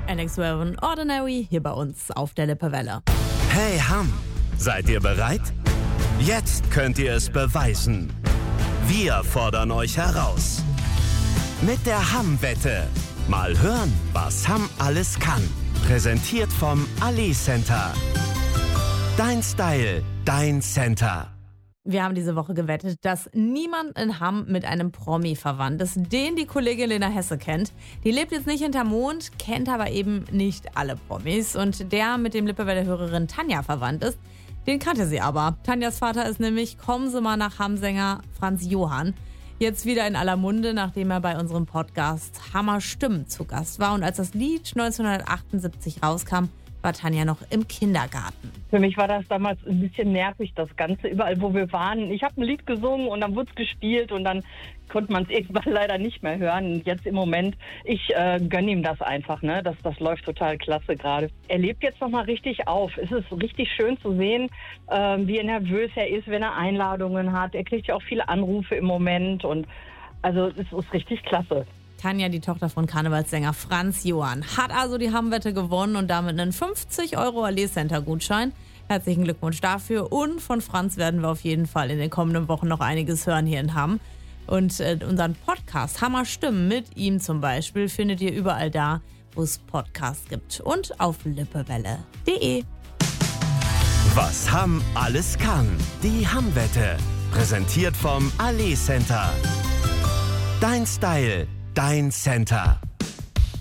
Alex Warren, Ordinary, hier bei uns auf der Lippewelle. Hey Hamm, seid ihr bereit? Jetzt könnt ihr es beweisen. Wir fordern euch heraus. Mit der Hamm-Wette. Mal hören, was Hamm alles kann. Präsentiert vom Ali Center. Dein Style, dein Center. Wir haben diese Woche gewettet, dass niemand in Hamm mit einem Promi verwandt ist, den die Kollegin Lena Hesse kennt. Die lebt jetzt nicht hinterm Mond, kennt aber eben nicht alle Promis. Und der mit dem Lippewelle-Hörerin Tanja verwandt ist, den kannte sie aber. Tanjas Vater ist nämlich Kommen Sie mal nach Hamm-Sänger Franz Johann. Jetzt wieder in aller Munde, nachdem er bei unserem Podcast Hammer Stimmen zu Gast war. Und als das Lied 1978 rauskam, war Tanja noch im Kindergarten. Für mich war das damals ein bisschen nervig, das Ganze, überall wo wir waren. Ich habe ein Lied gesungen und dann wurde es gespielt und dann konnte man es irgendwann leider nicht mehr hören. Und jetzt im Moment, ich gönne ihm das einfach, ne? Das läuft total klasse gerade. Er lebt jetzt nochmal richtig auf. Es ist richtig schön zu sehen, wie nervös er ist, wenn er Einladungen hat. Er kriegt ja auch viele Anrufe im Moment und also es ist richtig klasse. Tanja, die Tochter von Karnevalssänger Franz Johann, hat also die Hamm-Wette gewonnen und damit einen 50 € Ali-Center-Gutschein. Herzlichen Glückwunsch dafür. Und von Franz werden wir auf jeden Fall in den kommenden Wochen noch einiges hören hier in Hamm. Und unseren Podcast Hammer Stimmen mit ihm zum Beispiel findet ihr überall da, wo es Podcasts gibt. Und auf lippewelle.de. Was Hamm alles kann. Die Hamm-Wette. Präsentiert vom Ali Center. Dein Style, dein Center.